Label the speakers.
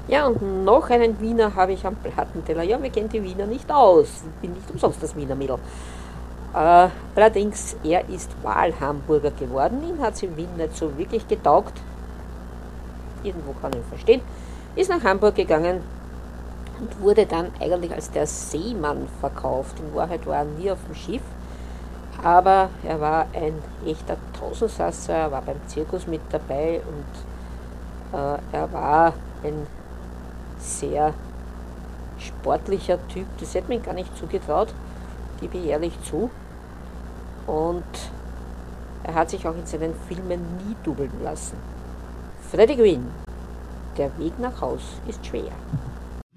Speaker 1: Ja, und noch einen Wiener habe ich am Plattenteller. Ja, mir kennt die Wiener nicht aus. Ich bin nicht umsonst das Wiener Mädel. Allerdings, er ist Wahlhamburger geworden. Ihn hat es in Wien nicht so wirklich getaugt. Irgendwo kann ich ihn verstehen. Ist nach Hamburg gegangen und wurde dann eigentlich als der Seemann verkauft. In Wahrheit war er nie auf dem Schiff, aber er war ein echter Tausendsasser, er war beim Zirkus mit dabei und er war ein sehr sportlicher Typ. Das hätte man ihm gar nicht zugetraut, gebe ich ehrlich zu. Und er hat sich auch in seinen Filmen nie dubeln lassen. Freddie Quinn, der Weg nach Haus ist schwer.